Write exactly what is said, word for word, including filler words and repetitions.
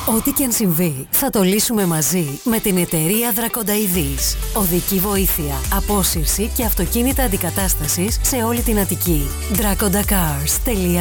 Ό,τι και αν συμβεί, θα το λύσουμε μαζί με την εταιρεία Δρακονταειδής. Οδική βοήθεια, απόσυρση και αυτοκίνητα αντικατάστασης σε όλη την Αττική. Draconda Cars.